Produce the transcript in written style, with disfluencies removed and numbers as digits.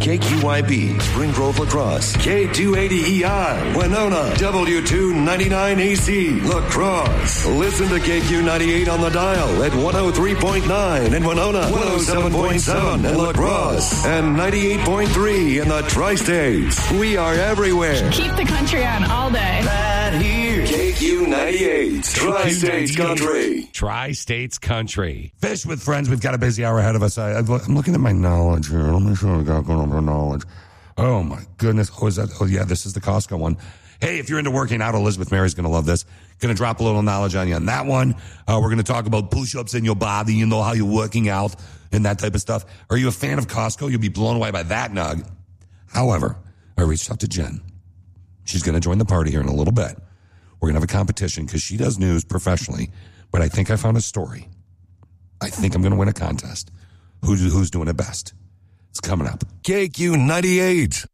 KQYB, Spring Grove La Crosse, K280EI, Winona, W299AC, La Crosse. Listen to KQ98 on the dial at 103.9 in Winona, 107.7 in La Crosse, and 98.3 in the Tri-States. We are everywhere. Keep the country on all day. Right here. KQ98, Tri-States Country. Tri-States Country. Fish with Friends. We've got a busy hour ahead of us. I'm looking at my knowledge here. Let me show you got going over knowledge. Oh, my goodness. Oh, yeah, this is the Costco one. Hey, if you're into working out, Elizabeth Mary's going to love this. Going to drop a little knowledge on you on that one. We're going to talk about push-ups in your body, you know, how you're working out and that type of stuff. Are you a fan of Costco? You'll be blown away by that nug. However, I reached out to Jen. She's going to join the party here in a little bit. We're going to have a competition because she does news professionally, but I think I found a story. I think I'm going to win a contest. Who's doing it best? It's coming up. KQ98.